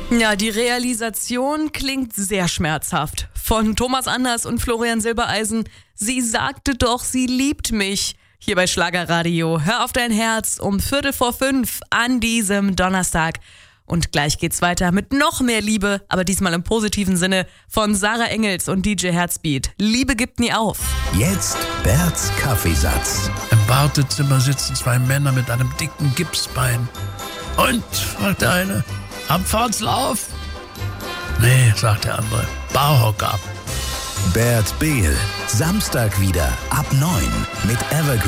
Ja, die Realisation klingt sehr schmerzhaft. Von Thomas Anders und Florian Silbereisen. Sie sagte doch, sie liebt mich. Hier bei Schlagerradio. Hör auf dein Herz um 4:45 an diesem Donnerstag. Und gleich geht's weiter mit noch mehr Liebe, aber diesmal im positiven Sinne, von Sarah Engels und DJ Herzbeat. Liebe gibt nie auf. Jetzt Berts Kaffeesatz. Im Wartezimmer sitzen zwei Männer mit einem dicken Gipsbein. Und, fragt der eine, am Fahrtslauf? Nee, sagt der andere, Bauhocker. Bert Behl, Samstag wieder ab 9 mit Evergreen.